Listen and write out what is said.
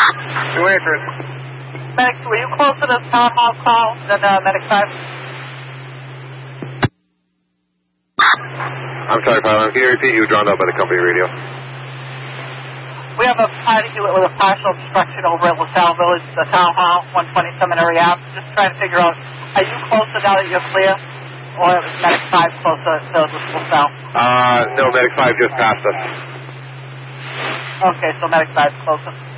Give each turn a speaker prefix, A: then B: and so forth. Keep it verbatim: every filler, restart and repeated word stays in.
A: Who answered?
B: Medic, were you closer to the town hall call than uh, Medic five?
A: I'm sorry, pilot. Can you repeat? You were drawn up by the company radio.
B: We have a party with a partial obstruction over at LaSalle Village, the town hall, one twenty Seminary Ave. Just trying to figure out, are you closer now that you're clear? Or is Medic five closer to LaSalle?
A: Uh, no, Medic five just passed us.
B: Okay, so Medic five closer.